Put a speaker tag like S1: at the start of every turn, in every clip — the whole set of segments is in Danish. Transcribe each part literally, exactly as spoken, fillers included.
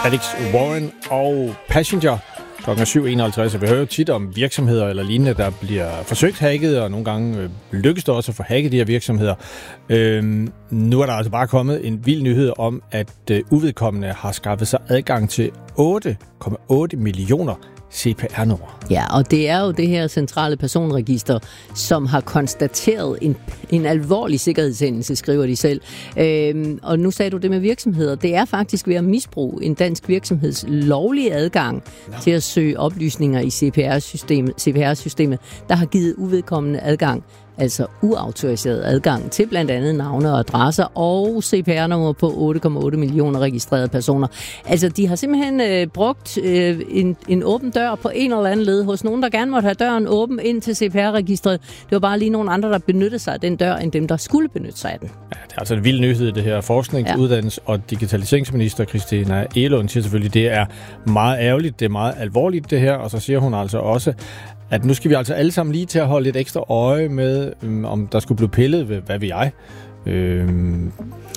S1: Alex Warren og Passenger. Klokken er syv enoghalvtreds, og vi hører jo tit om virksomheder eller lignende, der bliver forsøgt hacket, og nogle gange øh, lykkes det også at få hacket de her virksomheder. Øhm, nu er der altså bare kommet en vild nyhed om, at øh, uvedkommende har skaffet sig adgang til otte komma otte millioner C P R-numre.
S2: Ja, og det er jo det her centrale personregister, som har konstateret en, en alvorlig sikkerhedshændelse, skriver de selv. Øhm, og nu sagde du det med virksomheder. Det er faktisk ved at misbruge en dansk virksomheds lovlige adgang ja. til at søge oplysninger i C P R-systemet, C P R-systemet, der har givet uvedkommende adgang, altså uautoriseret adgang til blandt andet navne og adresser og C P R-nummer på otte komma otte millioner registrerede personer. Altså, de har simpelthen øh, brugt øh, en, en åben dør på en eller anden led hos nogen, der gerne måtte have døren åben ind til C P R-registret. Det var bare lige nogle andre, der benyttede sig af den dør, end dem, der skulle benytte sig af den.
S1: Ja, det er altså en vild nyhed, det her. Forsknings-, ja. uddannelses- og digitaliseringsminister Christina Egelund siger selvfølgelig, det er meget ærgerligt, det er meget alvorligt det her, og så siger hun altså også, at nu skal vi altså alle sammen lige til at holde lidt ekstra øje med, øhm, om der skulle blive pillet ved, hvad ved jeg, øhm,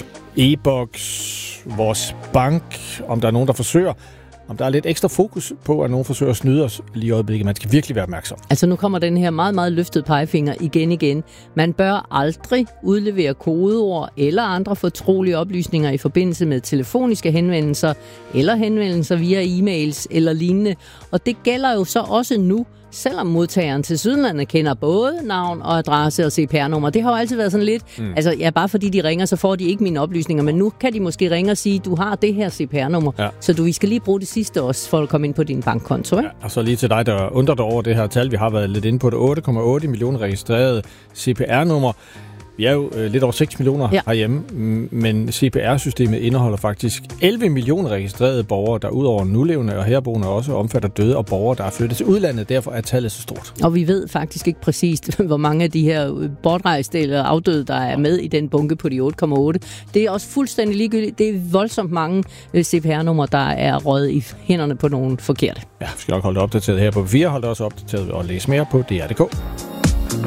S1: e-boks, vores bank, om der er nogen, der forsøger, om der er lidt ekstra fokus på, at nogen forsøger at snyde os lige i øjeblikket. Man skal virkelig være opmærksom.
S2: Altså nu kommer den her meget, meget løftede pegefinger igen igen. Man bør aldrig udlevere kodeord eller andre fortrolige oplysninger i forbindelse med telefoniske henvendelser eller henvendelser via e-mails eller lignende. Og det gælder jo så også nu, selvom modtageren til Sydlandet kender både navn og adresse og C P R-nummer. Det har jo altid været sådan lidt, mm. altså ja, bare fordi de ringer, så får de ikke mine oplysninger, men nu kan de måske ringe og sige, du har det her C P R-nummer, ja. så du vi skal lige bruge det sidste også, for at komme ind på din bankkonto, ikke?
S1: Ja, og så lige til dig, der undrer dig over det her tal, vi har været lidt inde på det, otte komma otte millioner registrerede C P R-numre. Vi er jo øh, lidt over seks millioner ja. herhjemme, men C P R-systemet indeholder faktisk elleve millioner registrerede borgere, der udover nulevende og herboende også omfatter døde og borgere, der er flyttet til udlandet. Derfor er tallet så stort.
S2: Og vi ved faktisk ikke præcist, hvor mange af de her bortrejste eller afdøde, der er med i den bunke på de otte komma otte. Det er også fuldstændig ligegyldigt. Det er voldsomt mange C P R-numre, der er røget i hænderne på nogen forkerte.
S1: Ja, vi skal nok holde det opdateret her på P fire. Hold det også opdateret og læse mere på D R punktum d k.